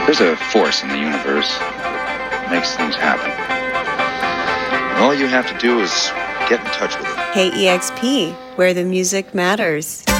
There's a force in the universe that makes things happen. And all you have to do is get in touch with it. Hey, EXP, where the music matters.